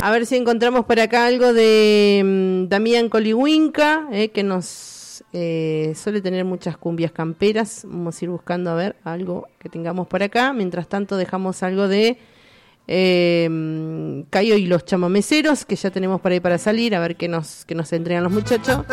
A ver si encontramos por acá algo de Damián Colihuinca, que nos suele tener muchas cumbias camperas. Vamos a ir buscando a ver algo que tengamos por acá. Mientras tanto dejamos algo de Cayo y los chamameceros, que ya tenemos por ahí para salir, a ver qué nos entregan los muchachos.